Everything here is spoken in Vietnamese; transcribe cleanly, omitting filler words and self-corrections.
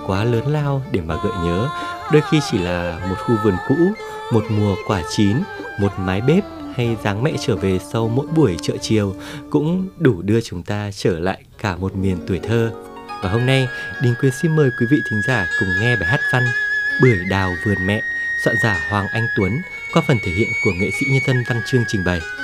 quá lớn lao để mà gợi nhớ. Đôi khi chỉ là một khu vườn cũ, một mùa quả chín, một mái bếp hay dáng mẹ trở về sau mỗi buổi chợ chiều cũng đủ đưa chúng ta trở lại cả một miền tuổi thơ. Và hôm nay, Đình Quyền xin mời quý vị thính giả cùng nghe bài hát văn Bưởi đào vườn mẹ, soạn giả Hoàng Anh Tuấn qua phần thể hiện của nghệ sĩ nhân dân Văn Chương trình bày.